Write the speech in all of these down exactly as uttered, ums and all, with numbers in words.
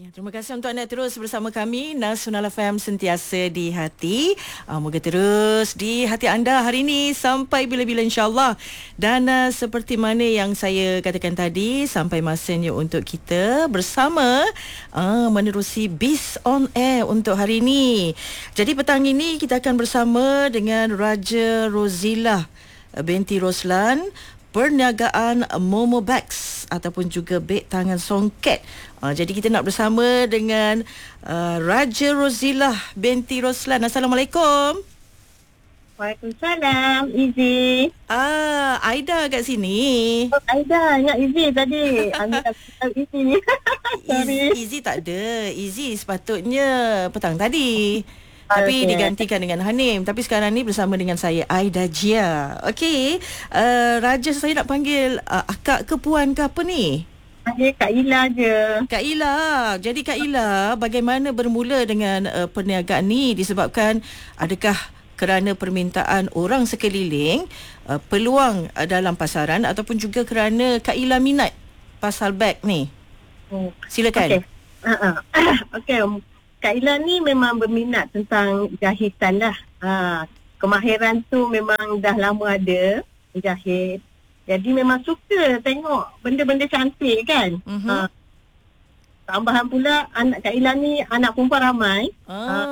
Ya, terima kasih untuk anda terus bersama kami. Nasional F M sentiasa di hati. Uh, moga terus di hati anda hari ini sampai bila-bila insya-Allah. Dan uh, seperti mana yang saya katakan tadi, sampai masanya untuk kita bersama uh, menerusi Biz on Air untuk hari ini. Jadi petang ini kita akan bersama dengan Raja Rozilah binti Roslan, perniagaan Momo Bags ataupun juga beg tangan songket. Uh, jadi kita nak bersama dengan uh, Raja Rozilah binti Roslan. Assalamualaikum. Waalaikumsalam, Izzy. Ah, Aida kat sini. Oh, Aida, ingat Izzy tadi. Ambil Izzy ni. Sorry. Izzy tak ada. Izzy sepatutnya petang tadi. Tapi okay. digantikan dengan Hanim. Tapi sekarang ni bersama dengan saya, Aida Jia. Okey, uh, Raja, saya nak panggil uh, akak ke puan ke apa ni? Panggil Kak Ila je. Kak Ila. Jadi Kak Ila, bagaimana bermula dengan uh, perniagaan ni? Disebabkan adakah kerana permintaan orang sekeliling, uh, peluang uh, dalam pasaran, ataupun juga kerana Kak Ila minat pasal beg ni? Hmm. Silakan. Okey. Uh-uh. Okey. Kak Ila ni memang berminat tentang jahitan lah. Ha, kemahiran tu memang dah lama ada menjahit. Jadi memang suka tengok benda-benda cantik kan. Uh-huh. Ha, tambahan pula anak Kak Ila ni anak perempuan ramai. Ah. Ha,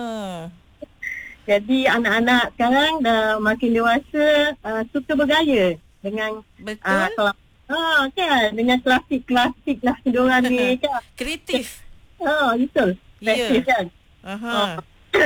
jadi anak-anak sekarang dah makin dewasa, uh, suka bergaya dengan betul. Uh, ha, kan, dengan klasik-klasik lah diorang ni kan. Kreatif. Ha, betul. Ya. Kan? Aha. Oh.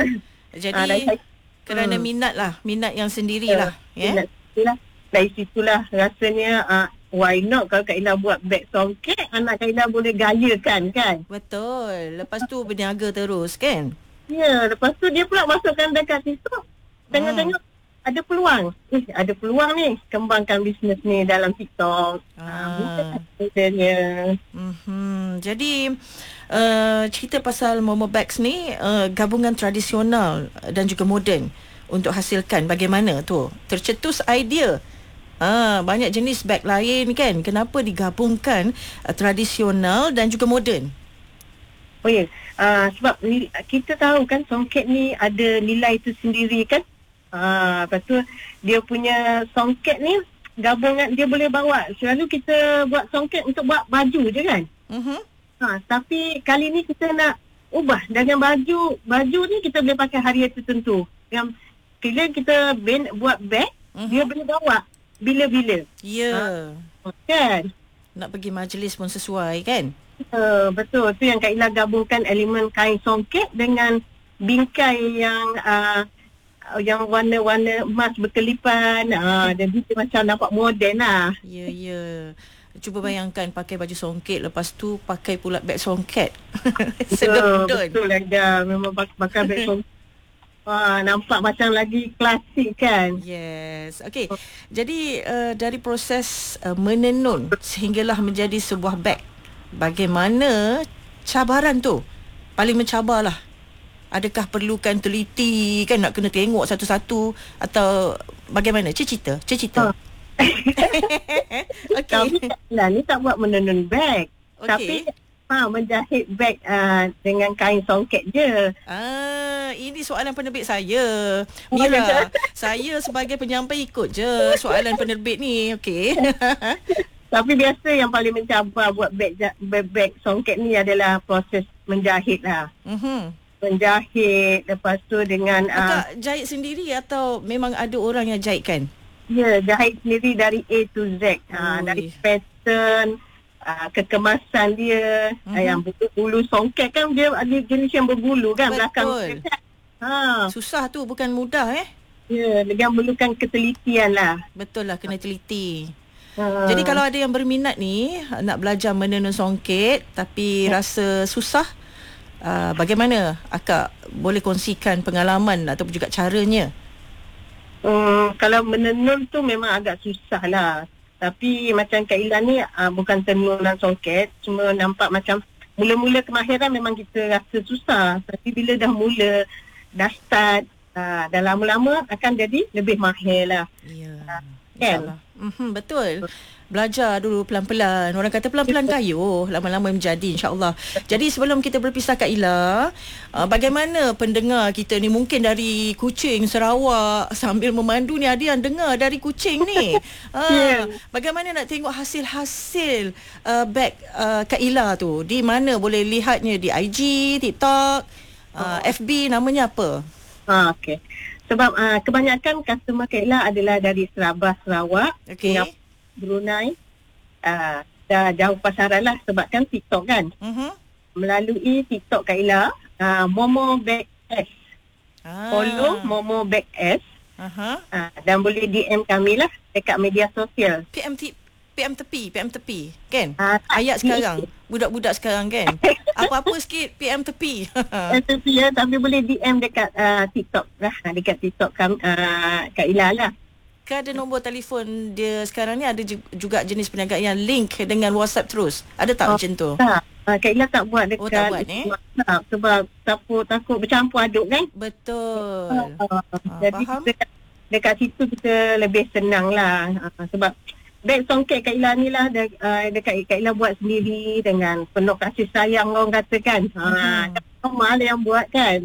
Jadi ha, kerana hmm. minat lah, minat yang sendirilah, ya. Yeah? Dari situlah rasanya uh, why not kalau Kak Ila buat beg songket, anak Kak Ila boleh gayakan kan. Betul. Lepas tu berniaga terus kan. Ya, yeah, lepas tu dia pula masukkan dekat situ. Tengok-tengok hmm. ada peluang. Eh, ada peluang ni kembangkan bisnes ni dalam TikTok. Ah. Mudahnya. Mhm. Jadi uh, cerita pasal Momo Bags ni uh, gabungan tradisional dan juga moden untuk hasilkan bagaimana tu tercetus idea. Ah, banyak jenis beg lain kan. Kenapa digabungkan uh, tradisional dan juga moden? Oh ya, yeah. uh, sebab ni, kita tahu kan songket ni ada nilai itu sendiri kan. Ah, lepas tu dia punya songket ni gabungan dia boleh bawa. Selalu kita buat songket untuk buat baju je kan. Mhm. Ha, tapi kali ni kita nak ubah dengan baju. Baju ni kita boleh pakai hari tertentu. Yang bila kita ben, buat beg, uh-huh. dia boleh bawa bila-bila. Ya. Yeah. Ha, kan? Nak pergi majlis pun sesuai kan? Uh, betul. Tu yang Kak Ila gabungkan elemen kain songket dengan bingkai yang uh, yang warna-warna emas berkelipan. Ah, jadi dia macam nampak moden lah. Ya, ya. Cuba bayangkan pakai baju songket, lepas tu pakai pula beg songket. Betul, betul lah. Memang pakai beg songket. Wah, nampak macam lagi klasik kan. Yes. Okey. Jadi uh, dari proses uh, menenun sehinggalah menjadi sebuah beg, bagaimana cabaran tu? Paling mencabarlah. Adakah perlukan teliti kan, nak kena tengok satu-satu, atau bagaimana? Cerita, cerita. Okey. Kami lah ni tak buat menenun beg. Okay. Tapi ha, menjahit beg uh, dengan kain songket je. Ah, ini soalan penerbit saya. Mira, saya sebagai penyampai ikut je soalan penerbit ni. Okey. Tapi biasa yang paling mencabar buat beg beg songket ni adalah proses menjahit lah. Mhm. Menjahit, lepas tu dengan Akak uh, jahit sendiri atau memang ada orang yang jahitkan? Ya, jahit sendiri dari A to Z. Ha, dari pattern, uh, kekemasan dia, uh-huh. yang bulu songket kan dia ada jenis yang berbulu kan. Betul. Belakang. Ha. Susah tu, bukan mudah eh. Ya, dengan memerlukan ketelitian lah. Betul lah, kena teliti. Ha. Jadi kalau ada yang berminat ni nak belajar menenun songket tapi ha. rasa susah, Uh, bagaimana akak boleh kongsikan pengalaman ataupun juga caranya? Hmm, kalau menenun tu memang agak susah lah. Tapi macam Kak Ila ni uh, bukan tenunan songket, cuma nampak macam mula-mula kemahiran memang kita rasa susah. Tapi bila dah mula, dah start, uh, dah lama-lama akan jadi lebih mahir lah. Ya, uh, kan? Mm-hmm, betul. belajar dulu pelan-pelan. Orang kata pelan-pelan kayuh, lama-lama menjadi, insya-Allah. Jadi sebelum kita berpisah Kak Ila, uh, bagaimana pendengar kita ni mungkin dari Kuching, Sarawak sambil memandu ni, ada yang dengar dari Kuching ni. uh, yeah. Bagaimana nak tengok hasil-hasil uh, beg uh, Kak Ila tu? Di mana boleh lihatnya? Di I G, TikTok, uh, oh. F B, namanya apa? Ah, okey. Sebab uh, kebanyakan customer Kak Ila adalah dari Sabah, Sarawak, okay. Brunei, uh, dah jauh pasaran lah sebab kan TikTok kan. Uh-huh. Melalui TikTok Kak Ila, uh, Momo Bag S. Ah. Follow Momo Bag S. Uh-huh. Uh, dan boleh D M kami lah dekat media sosial. P M T P M tepi, P M tepi, kan? Uh, Ayat sekarang, budak-budak sekarang kan? Apa-apa sikit P M tepi. P M tepi ya, tapi boleh D M dekat uh, TikTok lah, dekat TikTok kami, uh, Kak Ila lah. Ke ada nombor telefon dia sekarang ni, ada juga jenis perniagaan yang link dengan WhatsApp terus. Ada tak oh, macam tu? Tak. Uh, Kak Ila tak buat dekat oh, tak buat, eh? WhatsApp sebab takut, takut bercampur aduk kan? Betul. Uh, uh, uh, jadi faham? Kita, dekat situ kita lebih senang lah. Uh, sebab beg songket Kak Ila ni lah, de, uh, dekat Kak Ila buat sendiri dengan penuh kasih sayang, orang kata kan. Hmm. Uh, Normal yang buat kan.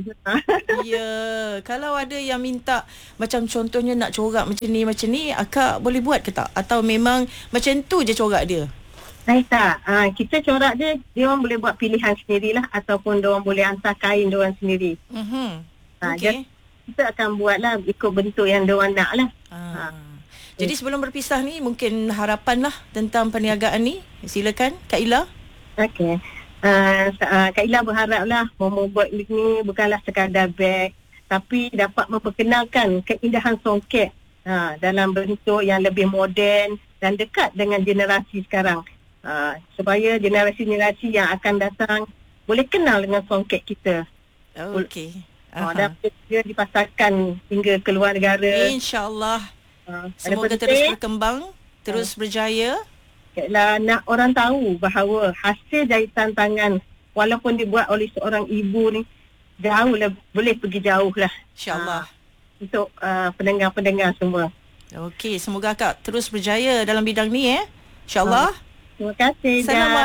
Ya, kalau ada yang minta macam contohnya nak corak macam ni macam ni, akak boleh buat ke tak? Atau memang macam tu je corak dia? Eh tak, uh, kita corak dia, dia orang boleh buat pilihan sendirilah ataupun dia orang boleh hantar kain dia orang sendiri. Mhm. Uh, Okey. Kita akan buatlah ikut bentuk yang dia orang nak lah. Ah. Uh. Jadi sebelum berpisah ni, mungkin harapan lah tentang perniagaan ni. Silakan Kak Ila. Okey. Uh, uh, Kak Ila berharaplah Momo Bag ni bukanlah sekadar beg, tapi dapat memperkenalkan keindahan songket uh, dalam bentuk yang lebih moden dan dekat dengan generasi sekarang. Uh, supaya generasi-generasi yang akan datang boleh kenal dengan songket kita. Okey. Uh, dan dia dipasarkan hingga ke luar negara. InsyaAllah. Uh, Semoga penting, terus berkembang, terus uh, berjaya. Lah, nak orang tahu bahawa hasil jahitan tangan walaupun dibuat oleh seorang ibu ni jauh lah, boleh pergi jauh lah, InsyaAllah. uh, untuk uh, pendengar-pendengar semua. Okey, semoga akak terus berjaya dalam bidang ni, eh InsyaAllah. uh, Terima kasih. Assalamualaikum.